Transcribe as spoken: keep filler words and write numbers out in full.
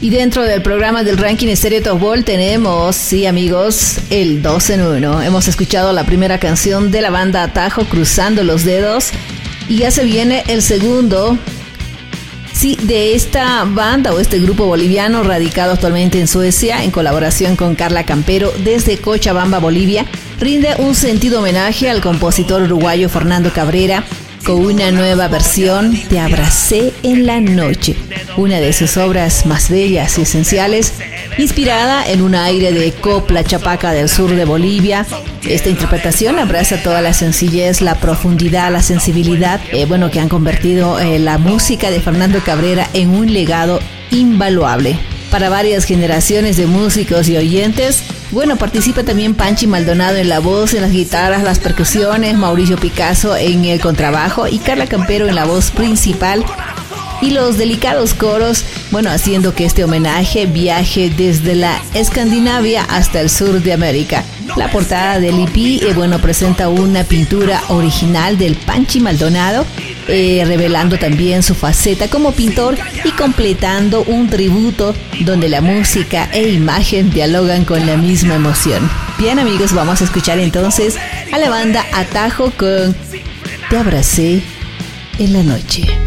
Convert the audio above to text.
Y dentro del programa del ranking Estéreo Top Ball tenemos, sí amigos, el dos en uno. Hemos escuchado la primera canción de la banda Atajo, Cruzando los Dedos. Y ya se viene el segundo, sí, de esta banda o este grupo boliviano radicado actualmente en Suecia, en colaboración con Carla Campero desde Cochabamba, Bolivia. Rinde un sentido homenaje al compositor uruguayo Fernando Cabrera con una nueva versión de Abracé en la Noche, una de sus obras más bellas y esenciales, inspirada en un aire de copla chapaca del sur de Bolivia. Esta interpretación abraza toda la sencillez, la profundidad, la sensibilidad, eh, bueno, que han convertido eh, la música de Fernando Cabrera en un legado invaluable para varias generaciones de músicos y oyentes. Bueno, participa también Panchi Maldonado en la voz, en las guitarras, las percusiones, Mauricio Picasso en el contrabajo y Carla Campero en la voz principal. Y los delicados coros, bueno, haciendo que este homenaje viaje desde la Escandinavia hasta el sur de América. La portada del E P, eh, bueno, presenta una pintura original del Panchi Maldonado, eh, revelando también su faceta como pintor y completando un tributo donde la música e imagen dialogan con la misma emoción. Bien amigos, vamos a escuchar entonces a la banda Atajo con Te Abracé en la Noche.